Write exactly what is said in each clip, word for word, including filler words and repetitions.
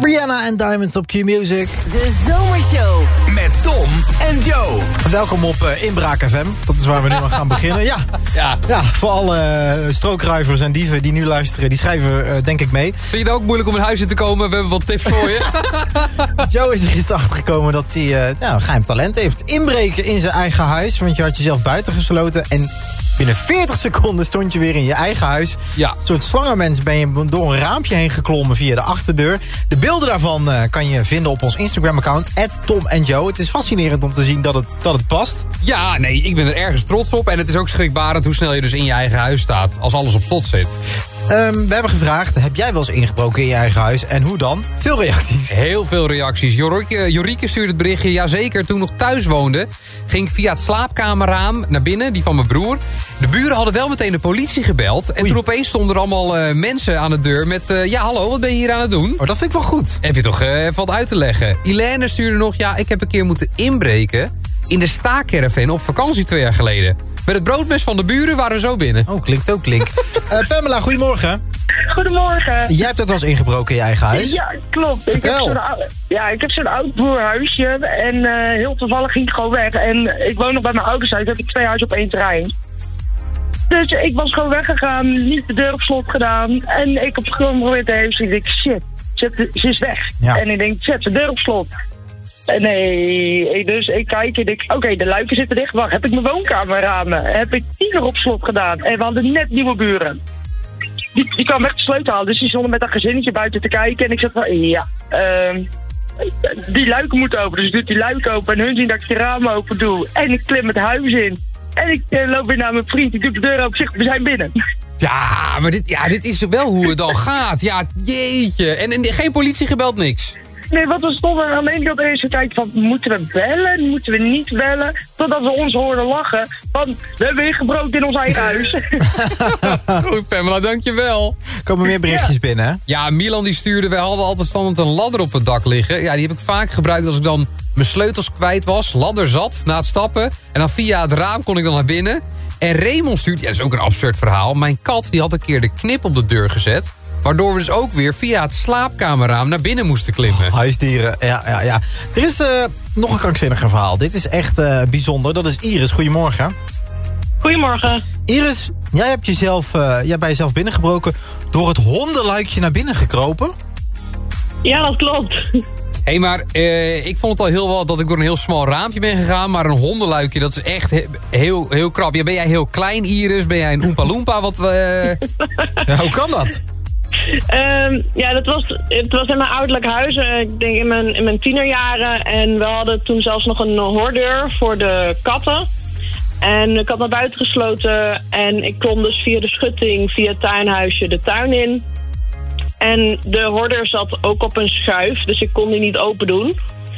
Rihanna en Diamonds op Q-Music. De Zomershow. Met Tom en Joe. Welkom op uh, Inbraak F M. Dat is waar we nu aan gaan beginnen. Ja, Ja. ja voor alle uh, strookruivers en dieven die nu luisteren, die schrijven uh, denk ik mee. Vind je het ook moeilijk om in huis in te komen? We hebben wat tips voor je. Joe is er gisteren achtergekomen dat hij uh, ja, een geheim talent heeft. Inbreken in zijn eigen huis, want je had jezelf buiten gesloten. En binnen veertig seconden stond je weer in je eigen huis. Ja. Een soort slangenmens ben je door een raampje heen geklommen via de achterdeur. De beelden daarvan uh, kan je vinden op ons Instagram-account, at Tom en Joe. Het is fascinerend om te zien dat het, dat het past. Ja, nee, ik ben er ergens trots op. En het is ook schrikbarend hoe snel je dus in je eigen huis staat. Als alles op slot zit. Um, we hebben gevraagd, heb jij wel eens ingebroken in je eigen huis? En hoe dan? Veel reacties. Heel veel reacties. Jorike, Jorike stuurde het berichtje. Jazeker, toen ik nog thuis woonde, ging ik via het slaapkamerraam naar binnen, die van mijn broer. De buren hadden wel meteen de politie gebeld. En Oei. toen opeens stonden er allemaal uh, mensen aan de deur met... Uh, ja, hallo, wat ben je hier aan het doen? Oh, dat vind ik wel goed. Heb je toch uh, even wat uit te leggen. Ilene stuurde nog, ja, ik heb een keer moeten inbreken in de staakerven op vakantie twee jaar geleden. Met het broodmes van de buren waren we zo binnen. Oh, klinkt ook klink. uh, Pamela, goedemorgen. Goedemorgen. Jij hebt ook wel eens ingebroken in je eigen huis? Ja, klopt. Ik heb Vertel. zo'n ou- ja, ik heb zo'n oud boerhuisje en uh, heel toevallig ging ik gewoon weg. En ik woon nog bij mijn ouders thuis, heb ik twee huizen op één terrein. Dus ik was gewoon weggegaan, niet de deur op slot gedaan. En ik heb gewoon geprobeerd te hebben. Ik denk, shit, zet de- ze is weg. Ja. En ik denk, zet de deur op slot. En nee, ik- dus ik kijk en denk, oké, de luiken zitten dicht. Wacht, heb ik mijn woonkamerramen? Heb ik die nog op slot gedaan? En we hadden net nieuwe buren. Die, die kwam echt de sleutel halen, dus die stonden met dat gezinnetje buiten te kijken. En ik zeg van, ja, uh, die luiken moeten open. Dus ik doe die luiken open en hun zien dat ik de ramen open doe. En ik klim het huis in. En ik uh, loop weer naar mijn vriend, ik doe de deur open, zeg, we zijn binnen. Ja, maar dit, ja, dit is wel hoe het dan gaat. Ja, jeetje. En, en geen politie gebeld, niks. Nee, wat we stonden aan de ene kant eerst te kijken van, moeten we bellen, moeten we niet bellen? Totdat we ons hoorden lachen van, we hebben ingebroken in ons eigen huis. Goed, Pamela, dankjewel. Er komen meer berichtjes binnen, hè? Ja, Milan die stuurde, wij hadden altijd standaard een ladder op het dak liggen. Ja, die heb ik vaak gebruikt als ik dan mijn sleutels kwijt was. Ladder zat, na het stappen. En dan via het raam kon ik dan naar binnen. En Raymond stuurt, ja, dat is ook een absurd verhaal. Mijn kat die had een keer de knip op de deur gezet. Waardoor we dus ook weer via het slaapkamerraam naar binnen moesten klimmen. Huisdieren, ja, ja, ja. Er is uh, nog een krankzinniger verhaal. Dit is echt uh, bijzonder. Dat is Iris. Goedemorgen. Goedemorgen. Iris, jij hebt jezelf, uh, jij bij jezelf binnengebroken door het hondenluikje naar binnen gekropen. Ja, dat klopt. Hé, hey, maar uh, ik vond het al heel wat dat ik door een heel smal raampje ben gegaan. Maar een hondenluikje, dat is echt he heel, heel krap. Ja, ben jij heel klein, Iris? Ben jij een Oompa Loompa? Wat, uh... Ja, hoe kan dat? Um, ja, dat was, het was in mijn ouderlijk huis, uh, ik denk in mijn, in mijn tienerjaren. En we hadden toen zelfs nog een hoordeur voor de katten. En ik had naar buiten gesloten en ik klom dus via de schutting, via het tuinhuisje de tuin in. En de hoordeur zat ook op een schuif, dus ik kon die niet open doen.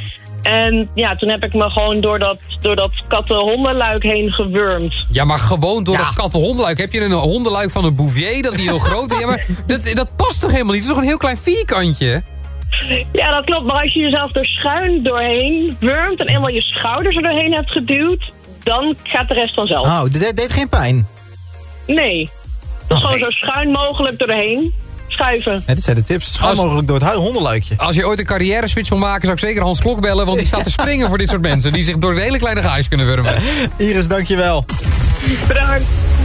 En ja, toen heb ik me gewoon door dat, door dat katten-hondenluik heen gewurmd. Ja, maar gewoon door Ja. dat katten-hondenluik. Heb je een hondenluik van een Bouvier, dat die heel groot is? Ja, maar dat, dat past toch helemaal niet? Het is toch een heel klein vierkantje? Ja, dat klopt. Maar als je jezelf er schuin doorheen wurmt en eenmaal je schouders er doorheen hebt geduwd, dan gaat de rest vanzelf. Oh, dit deed, deed geen pijn. Nee. Dus Oh, gewoon nee. zo schuin mogelijk er doorheen schuiven. Ja, dit zijn de tips. Schuin Als- mogelijk door het hu- hondenluikje. Als je ooit een carrière switch wil maken, zou ik zeker Hans Klok bellen. Want die staat te springen voor dit soort mensen. Die zich door de hele kleine gaatjes kunnen wurmen. Iris, dankjewel. Bedankt.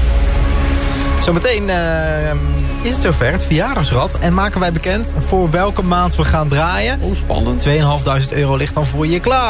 Zometeen uh, is het zover, het verjaardagsrad. En maken wij bekend voor welke maand we gaan draaien. Oh, spannend. tweeduizend vijfhonderd euro ligt dan voor je klaar.